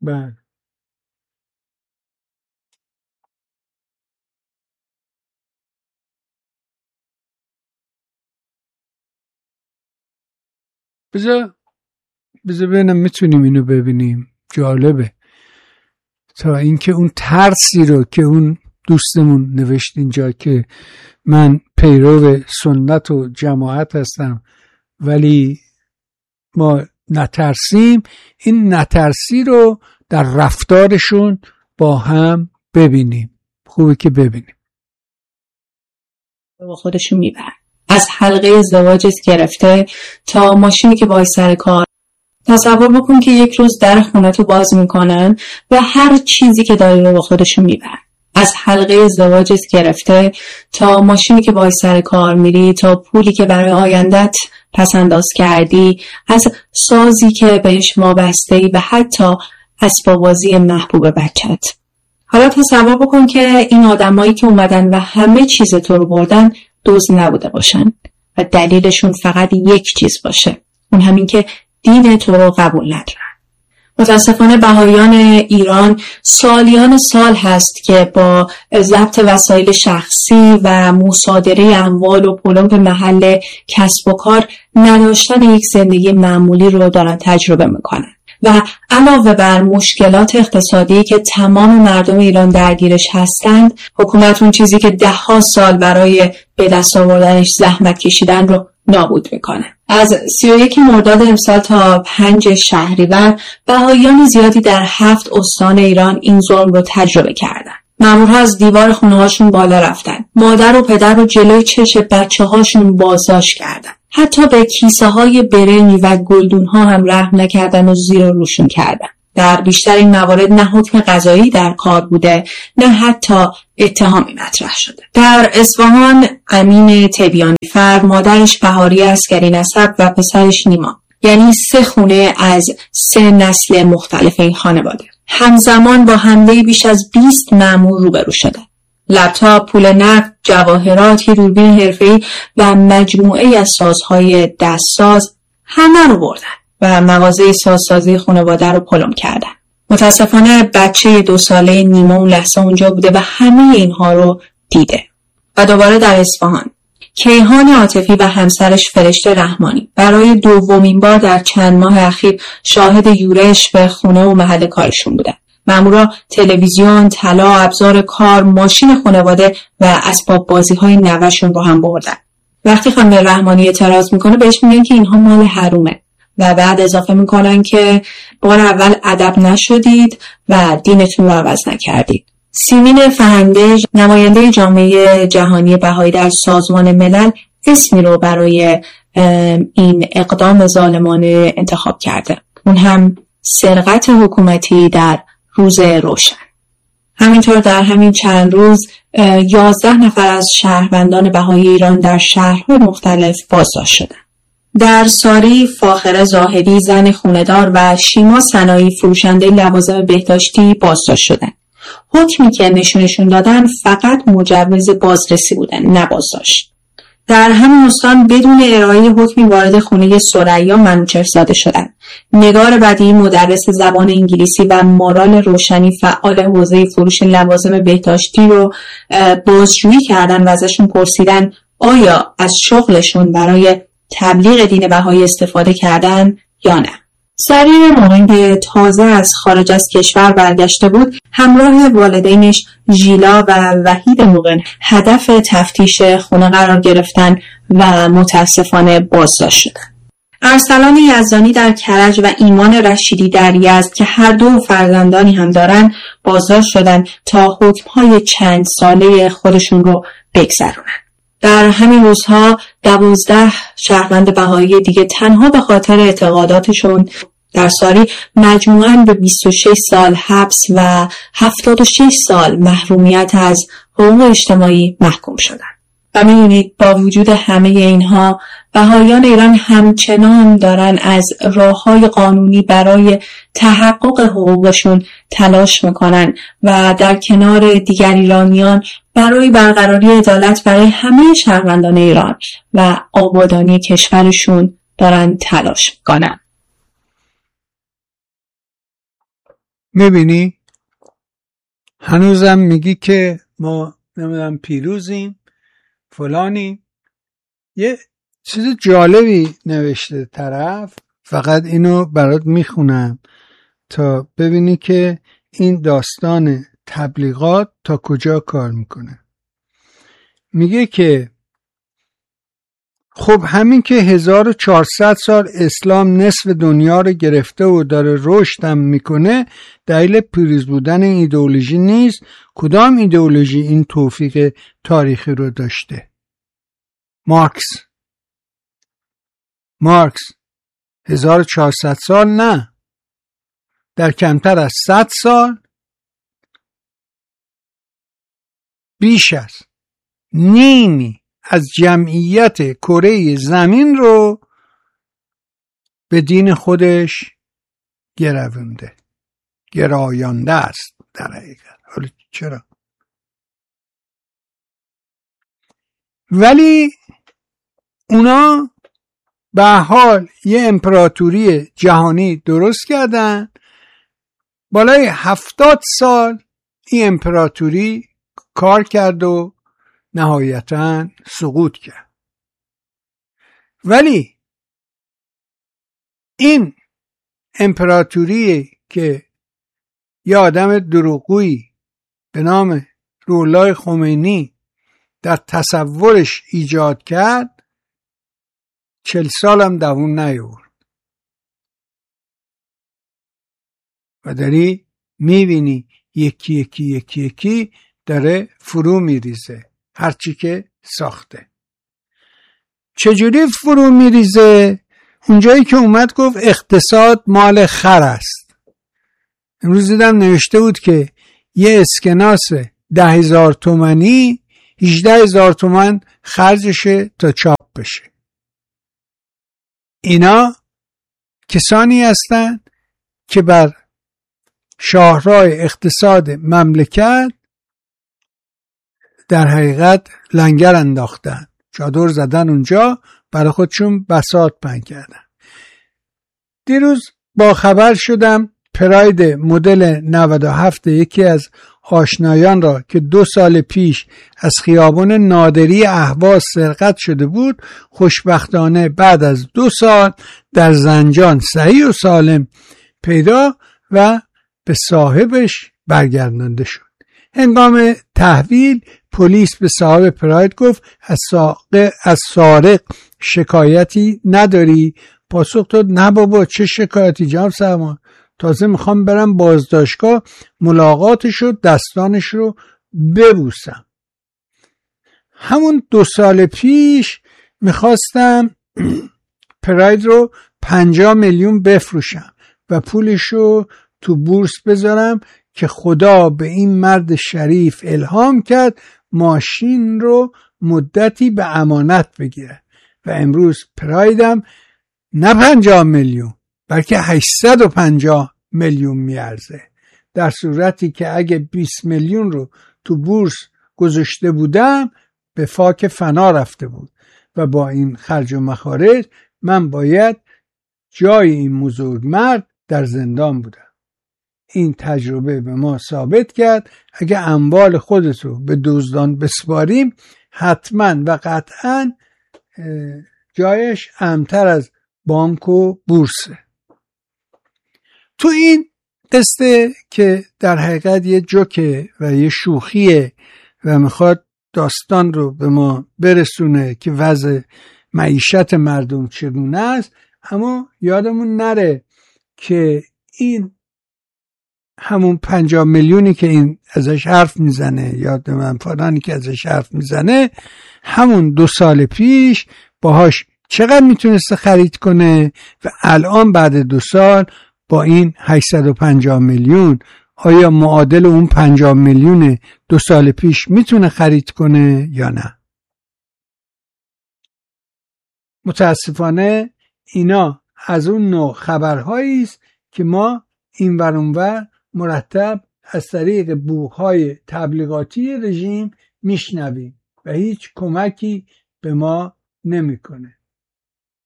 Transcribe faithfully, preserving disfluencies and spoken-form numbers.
بله. بذار بذار ببینم میتونیم اینو ببینیم. جالبه تا اینکه اون ترسی رو که اون دوستمون نوشت اینجا که من پیرو سنت و جماعت هستم ولی ما نترسیم، این نترسی رو در رفتارشون با هم ببینیم. خوبه که ببینیم. با خودشون میبرن، از حلقه ازدواجت گرفته تا ماشینی که باید سر کار. تصور بکن که یک روز در خونه تو باز میکنن و هر چیزی که داری رو با خودشون میبرن، از حلقه ازدواجت گرفته تا ماشینی که باید سر کار میری، تا پولی که برای آیندت پس انداز کردی، از سازی که بهش وابسته‌ای و حتی اسباب بازی محبوب بچت. حالا تصور بکن که این آدمایی که اومدن و همه چیز تو رو بردن دزد نبوده باشن و دلیلشون فقط یک چیز باشه، اون همین که دین تو رو قبول ندارن. متاسفانه بهائیان ایران سالیان سال هست که با ضبط وسایل شخصی و مصادره اموال و پلو به محل کسب و کار نداشتن یک زندگی معمولی رو دارن تجربه میکنن و علاوه بر مشکلات اقتصادی که تمام مردم ایران درگیرش هستند، حکومت اون چیزی که ده ها سال برای به دست آوردنش زحمت کشیدن رو نابود میکنه. از سی و یک مرداد امسال تا پنج شهریور بهائیان زیادی در هفت استان ایران این ظلم رو تجربه کردن. مامورها از دیوار خونه هاشون بالا رفتن، مادر و پدر رو جلوی چشم بچه هاشون بازداشت کردن، حتی به کیسه های برنج و گلدون ها هم رحم نکردن و زیر و روشون کردن. در بیشتر این موارد نه حکم قضایی در کار بوده نه حتی اتهامی مطرح شده. در اصفهان امین تبیانی فر، مادرش بهاری عسکری نسب و پسرش نیما، یعنی سه خونه از سه نسل مختلف این خانواده، همزمان با حمله بیش از بیست مأمور روبرو شده. لپتاپ، پول نقد، جواهرات، دوربین حرفه‌ای و مجموعه از سازهای دستساز همه رو بردن و مغازه سازسازی خانواده رو پلم کردن. متاسفانه بچه دو ساله نیما اون لحظه اونجا بوده و همه اینها رو دیده. و دوباره در اصفهان، کیهان عاطفی و همسرش فرشته رحمانی برای دومین بار در چند ماه اخیر شاهد یورش به خونه و محل کارشون بودن. مامورا تلویزیون، طلا، ابزار کار، ماشین خانواده و اسباب بازی های نوه‌شون رو هم بردن. وقتی خانم رحمانی اعتراض میکنه بهش میگن که اینها مال حرومه و بعد اضافه میکنن که بار اول ادب نشدید و دینتون رو عوض نکردید. سیمین فهنده، نماینده جامعه جهانی بهایی در سازمان ملل، اسمی رو برای این اقدام ظالمانه انتخاب کرده، اون هم سرقت حکومتی در روز روشن. همینطور در همین چند روز یازده نفر از شهروندان بهایی ایران در شهرهای مختلف بازداشت شدند. در ساری، فاخره زاهدی، زن خونه‌دار، و شیما سنایی، فروشنده لوازم بهداشتی، بازداشت شدند. حکمی که نشونشون دادن فقط مجوز بازرسی بودن، نه بازداشت. در همین استان بدون ارائه حکمی وارد خونه ثریا منوچهرزاده شدند. نگار بدیعی، مدرس زبان انگلیسی، و مارال روشنی، فعال حوزه فروش لوازم بهداشتی، رو بازجویی کردن و ازشون پرسیدن آیا از شغلشون برای تبلیغ دین بهایی استفاده کردن یا نه. سریر موقعی که تازه از خارج از کشور برگشته بود، همراه والدینش ژیلا و وحید موقن هدف تفتیش خونه قرار گرفتن و متاسفانه بازداشت شدند. ارسلان یزدانی در کرج و ایمان رشیدی در یزد که هر دو فرزندانی هم دارن بازداشت شدن تا حکم‌های چند ساله خودشون رو بگذرونن. در همین روزها دوازده شهروند بهایی دیگه تنها به خاطر اعتقاداتشون در ساری مجموعاً به بیست و شش سال حبس و هفتاد و شش سال محرومیت از حقوق اجتماعی محکوم شدند. و می‌بینید با وجود همه اینها بهائیان ایران همچنان دارن از راه‌های قانونی برای تحقق حقوقشون تلاش میکنن و در کنار دیگر ایرانیان برای برقراری عدالت برای همه شهروندان ایران و آبادانی کشورشون دارن تلاش میکنن. میبینی هنوزم میگی که ما نمیدونم پیروزیم فلانی. یه چیز جالبی نوشته طرف، فقط اینو برات میخونم تا ببینی که این داستان تبلیغات تا کجا کار میکنه. میگه که خب همین که هزار و چهارصد سال اسلام نصف دنیا رو گرفته و داره رشد هم میکنه دلیل پیروز بودن این ایدئولوژی نیست. کدام ایدئولوژی این توفیق تاریخی رو داشته؟ مارکس. مارکس هزار و چهارصد سال نه، در کمتر از صد سال بیش از نیمی از جمعیت کره زمین رو به دین خودش گرونده، گرایانده است در حقیقت. حالا چرا؟ ولی اونا به حال یه امپراتوری جهانی درست کردن، بالای هفتاد سال این امپراتوری کار کرد و نهایتاً سقوط کرد. ولی این امپراتوری که یه آدم دروغگویی به نام روح الله خمینی در تصورش ایجاد کرد چل سال هم دوام نیاورد و داری میبینی یکی یکی یکی یکی داره فرو میریزه هرچی که ساخته. چجوری فرو میریزه؟ اونجایی که اومد گفت اقتصاد مال خر است. امروز دیدم نوشته بود که یه اسکناس ده هزار تومانی هجده هزار تومن خرجشه تا چاپ بشه. اینا کسانی هستند که بر شاهراه اقتصاد مملکت در حقیقت لنگر انداختن، چادر زدن اونجا، برای خودشون بساط پهن کردن. دیروز با خبر شدم پراید مدل نود و هفت یکی از آشنایان را که دو سال پیش از خیابان نادری اهواز سرقت شده بود خوشبختانه بعد از دو سال در زنجان صحیح و سالم پیدا و به صاحبش برگردانده شد. هنگام تحویل پلیس به صاحب پراید گفت از سارق از سارق شکایتی نداری؟ پاسخ داد نه بابا چه شکایتی جناب سرمان، تازه میخوام برم بازداشتگاه ملاقاتش رو دستانش رو ببوسم. همون دو سال پیش میخواستم پراید رو پنجاه میلیون بفروشم و پولش رو تو بورس بذارم که خدا به این مرد شریف الهام کرد ماشین رو مدتی به امانت بگیره و امروز پرایدم نه پنجاه میلیون بلکه هشتصد و پنجاه میلیون میارزه، در صورتی که اگه بیست میلیون رو تو بورس گذاشته بودم به فاک فنا رفته بود و با این خرج و مخارج من باید جای این بزرگ مرد در زندان بودم. این تجربه به ما ثابت کرد اگه اموال خودت رو به دزدان بسپاریم حتما و قطعا جایش امن‌تر از بانک و بورسه. تو این قصه که در حقیقت یه جوکه و یه شوخیه و میخواد داستان رو به ما برسونه که وضع معیشت مردم چگونه است، اما یادمون نره که این همون پنجاه میلیونی که این ازش حرف میزنه، یاد من فلانی که ازش حرف میزنه، همون دو سال پیش باهاش چقدر میتونسته خرید کنه و الان بعد دو سال با این هشتصد و پنجاه میلیون آیا معادل اون پنجاه میلیون دو سال پیش میتونه خرید کنه یا نه؟ متاسفانه اینا از اون نوع خبرهایی است که ما این ور اون ور مرتب از طریق بوق‌های تبلیغاتی رژیم میشنویم و هیچ کمکی به ما نمیکنه.